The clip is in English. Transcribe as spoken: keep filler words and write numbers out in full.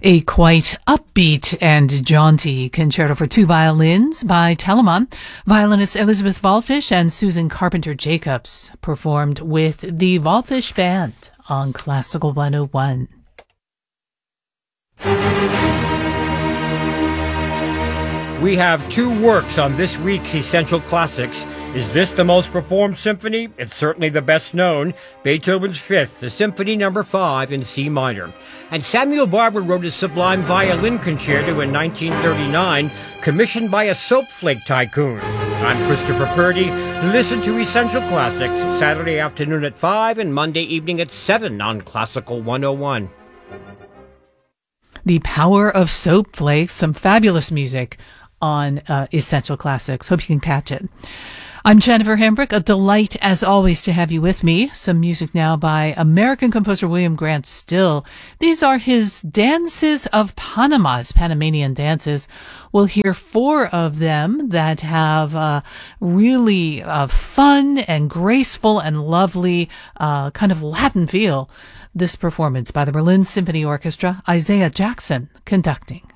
A quite upbeat and jaunty concerto for two violins by Telemann. Violinists Elizabeth Wallfisch and Susan Carpenter-Jacobs performed with the Wallfisch Band on Classical one oh one. We have two works on this week's Essential Classics. Is this the most performed symphony? It's certainly the best known, Beethoven's Fifth, the Symphony Number Five in C minor. And Samuel Barber wrote his sublime violin concerto in nineteen thirty-nine, commissioned by a soap flake tycoon. I'm Christopher Purdy. Listen to Essential Classics Saturday afternoon at five and Monday evening at seven on Classical one oh one. The power of soap flakes, some fabulous music on uh, Essential Classics. Hope you can catch it. I'm Jennifer Hembrick. A delight, as always, to have you with me. Some music now by American composer William Grant Still. These are his Dances of Panama, his Panamanian dances. We'll hear four of them that have uh, really uh, fun and graceful and lovely uh, kind of Latin feel. This performance by the Berlin Symphony Orchestra, Isaiah Jackson conducting.